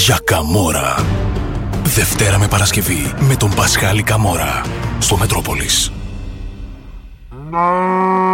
για Καμόρα. Δευτέρα με Παρασκευή με τον Πασχάλη Καμόρα στο Μετρόπολης.